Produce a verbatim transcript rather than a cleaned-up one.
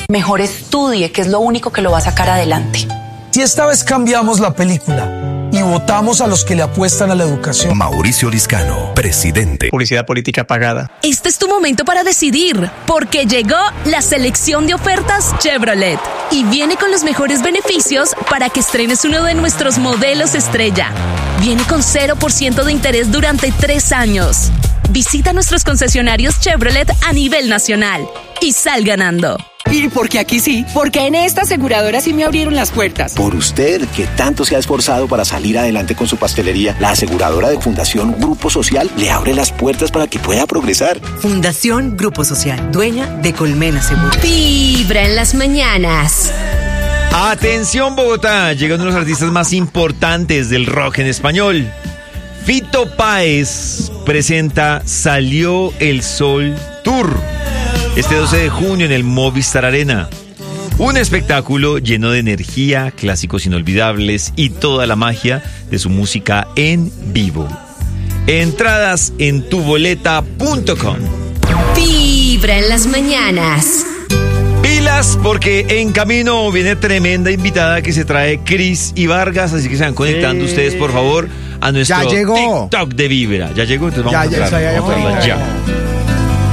mejor estudie, que es lo único que lo va a sacar adelante. Si esta vez cambiamos la película y votamos a los que le apuestan a la educación. Mauricio Liscano, presidente. Publicidad política pagada. Este es tu momento para decidir, porque llegó la selección de ofertas Chevrolet y viene con los mejores beneficios para que estrenes uno de nuestros modelos estrella. Viene con cero por ciento de interés durante tres años. Visita nuestros concesionarios Chevrolet a nivel nacional y sal ganando. ¿Y por qué aquí sí? Porque en esta aseguradora sí me abrieron las puertas. Por usted, que tanto se ha esforzado para salir adelante con su pastelería, la aseguradora de Fundación Grupo Social le abre las puertas para que pueda progresar. Fundación Grupo Social, dueña de Colmena Seguro. Vibra en las mañanas. Atención Bogotá, llega uno de los artistas más importantes del rock en español. Fito Páez presenta Salió el Sol Tour este doce de junio en el Movistar Arena. Un espectáculo lleno de energía, clásicos inolvidables y toda la magia de su música en vivo. Entradas en tu boleta punto com. Vibra en las mañanas. Pilas, porque en camino viene tremenda invitada que se trae Cris y Vargas, así que se van conectando sí. ustedes, por favor, a nuestro ya llegó. TikTok de Vibra. ¿Ya llegó? Entonces vamos ya, a ya, ya, ya, vamos a ya, verla ya. ya.